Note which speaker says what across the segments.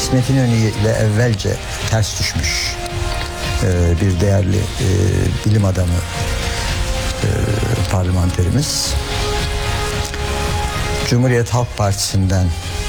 Speaker 1: İsmet İnönü ile evvelce ters düşmüş bir değerli bilim adamı, parlamenterimiz Cumhuriyet Halk Partisi'nden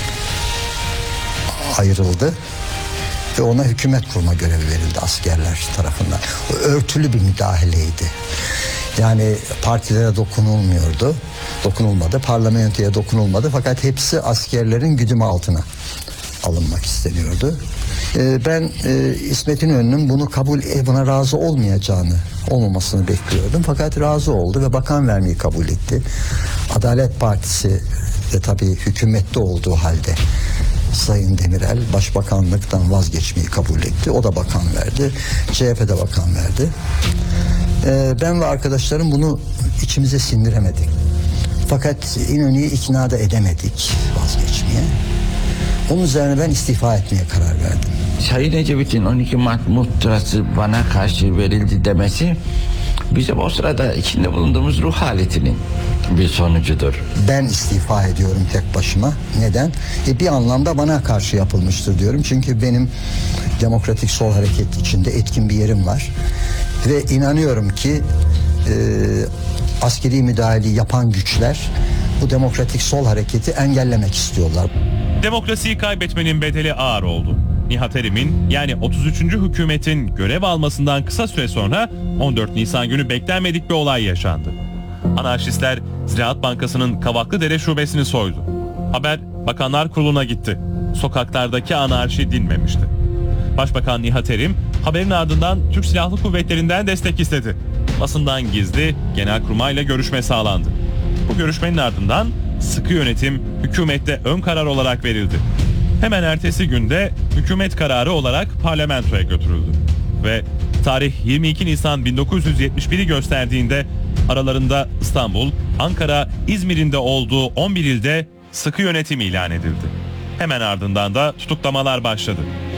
Speaker 1: ayrıldı ve ona hükümet kurma görevi verildi askerler tarafından. O örtülü bir müdahaleydi. Yani partilere dokunulmadı, parlamentoya dokunulmadı, fakat hepsi askerlerin güdümü altına alınmak isteniyordu. Ben İsmet İnönü'nün buna razı olmamasını bekliyordum, fakat razı oldu ve bakan vermeyi kabul etti. Adalet Partisi de tabii hükümette olduğu halde Sayın Demirel başbakanlıktan vazgeçmeyi kabul etti. O da bakan verdi. CHP de bakan verdi. Ben ve arkadaşlarım bunu içimize sindiremedik. Fakat İnönü'yü ikna da edemedik vazgeçmeye. Onun üzerine ben istifa etmeye karar verdim.
Speaker 2: Sayın Ecevit'in 12 Mart muhtırası bana karşı verildi demesi bizim o sırada içinde bulunduğumuz ruh haletinin bir sonucudur.
Speaker 1: Ben istifa ediyorum tek başıma. Neden? Bir anlamda bana karşı yapılmıştır diyorum. Çünkü benim Demokratik Sol Hareket içinde etkin bir yerim var. Ve inanıyorum ki askeri müdahaleyi yapan güçler bu Demokratik Sol Hareketi engellemek istiyorlar.
Speaker 3: Demokrasiyi kaybetmenin bedeli ağır oldu. Nihat Erim'in, yani 33. hükümetin görev almasından kısa süre sonra 14 Nisan günü beklenmedik bir olay yaşandı. Anarşistler Ziraat Bankası'nın Kavaklıdere şubesini soydu. Haber Bakanlar Kurulu'na gitti. Sokaklardaki anarşi dinmemişti. Başbakan Nihat Erim haberin ardından Türk Silahlı Kuvvetleri'nden destek istedi. Basından gizli Genelkurmay'la görüşme sağlandı. Bu görüşmenin ardından sıkı yönetim hükümette ön karar olarak verildi. Hemen ertesi günde hükümet kararı olarak parlamentoya götürüldü. Ve tarih 22 Nisan 1971'i gösterdiğinde aralarında İstanbul, Ankara, İzmir'in de olduğu 11 ilde sıkı yönetim ilan edildi. Hemen ardından da tutuklamalar başladı.